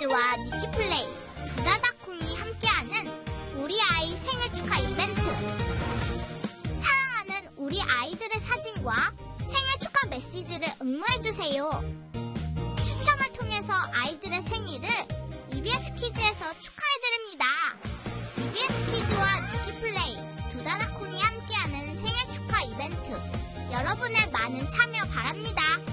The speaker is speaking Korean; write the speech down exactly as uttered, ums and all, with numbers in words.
키즈와 니키플레이, 두다다콩이 함께하는 우리 아이 생일 축하 이벤트. 사랑하는 우리 아이들의 사진과 생일 축하 메시지를 응모해주세요. 추첨을 통해서 아이들의 생일을 이비에스 키즈에서 축하해드립니다. 이비에스 키즈와 니키플레이, 두다다콩이 함께하는 생일 축하 이벤트. 여러분의 많은 참여 바랍니다.